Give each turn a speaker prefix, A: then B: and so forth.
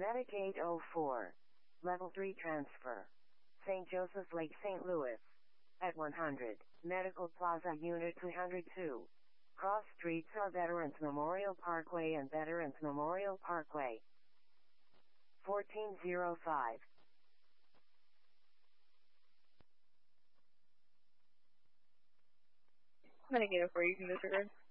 A: Medic 804. Level 3 transfer. St. Joseph's Lake, St. Louis. At 100. Medical Plaza Unit 202. Cross streets are Veterans Memorial Parkway and Veterans Memorial Parkway. 1405.
B: Medic 804, you can disregard.